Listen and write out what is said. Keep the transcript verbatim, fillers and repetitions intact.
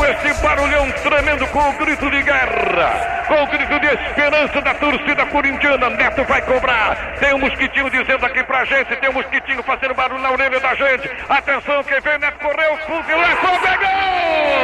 esse barulhão tremendo com o grito de guerra, com o grito de esperança da torcida corintiana. Neto vai cobrar. Tem um mosquitinho dizendo aqui pra gente, tem um mosquitinho fazendo barulho na orelha da gente. Atenção, quem vem, Neto correu, fuzilar, pegou!